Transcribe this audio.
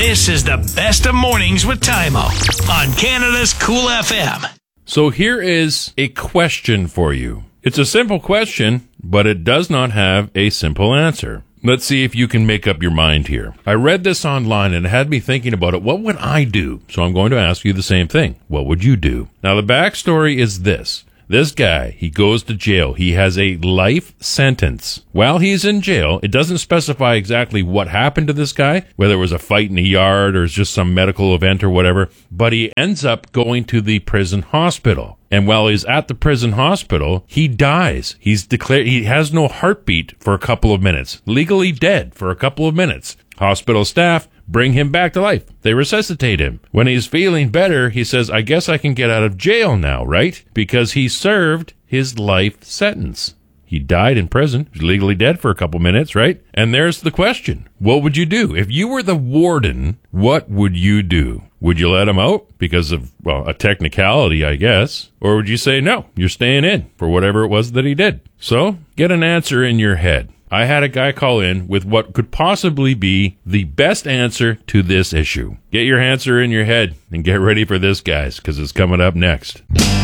This is the best of mornings with Tymo on Canada's Cool FM. So here is a question for you. It's a simple question, but it does not have a simple answer. Let's see if you can make up your mind here. I read this online and it had me thinking about it. What would I do? So I'm going to ask you the same thing. What would you do? Now, the backstory is this. This guy, he goes to jail. He has a life sentence. While he's in jail, it doesn't specify exactly what happened to this guy, whether it was a fight in the yard or just some medical event or whatever, but he ends up going to the prison hospital. And while he's at the prison hospital, he dies. He's declared, he has no heartbeat for a couple of minutes, legally dead for a couple of minutes. Hospital staff bring him back to life. They resuscitate him. When he's feeling better, he says, I guess I can get out of jail now, right? Because he served his life sentence. He died in prison. He's legally dead for a couple minutes, right? And there's the question. What would you do? If you were the warden, what would you do? Would you let him out because of, well, a technicality, I guess? Or would you say, no, you're staying in for whatever it was that he did? So get an answer in your head. I had a guy call in with what could possibly be the best answer to this issue. Get your answer in your head and get ready for this, guys, because it's coming up next.